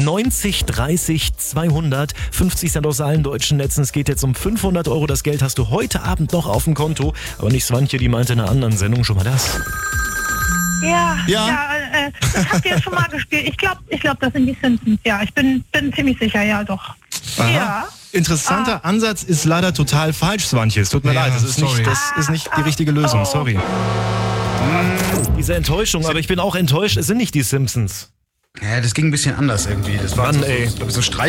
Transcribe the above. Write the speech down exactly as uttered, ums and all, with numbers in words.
neunzig dreißig zweihundert, fünfzig Cent aus allen deutschen Netzen. Es geht jetzt um fünfhundert Euro. Das Geld hast du heute Abend noch auf dem Konto. Aber nicht Swantje, die meinte in einer anderen Sendung schon mal das. Ja, Ja? ja, äh, das habt ihr schon mal gespielt. Ich glaube, ich glaub, das sind die Simpsons. Ja, ich bin, bin ziemlich sicher, ja doch. Aha. Ja. Interessanter ah. Ansatz ist leider total falsch, Swantje. Es tut mir Ja, leid, das ist, sorry. nicht, das ist nicht die richtige Lösung. Oh. Sorry. Diese Enttäuschung, aber ich bin auch enttäuscht. Es sind nicht die Simpsons. Ja, das ging ein bisschen anders irgendwie. Das war Mann, so, ey. so, so Streich